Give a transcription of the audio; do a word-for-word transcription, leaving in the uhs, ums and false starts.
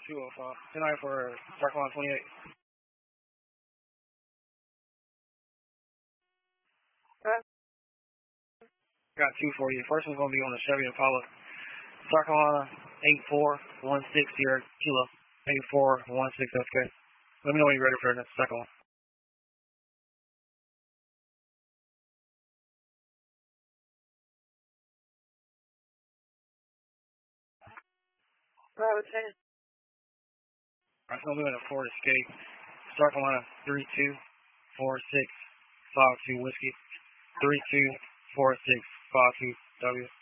two oh five. Tonight for Dark Line twenty-eight. Huh? Got two for you. First one's going to be on the Chevy Impala. Dark Line eight four one six Sierra Kilo. eight four one six S K. Let me know when you're ready for the second one. Bravo ten. Alright, so I'm going to Ford Escape. Dark Line three two four six five two Whiskey. three two four six five two W.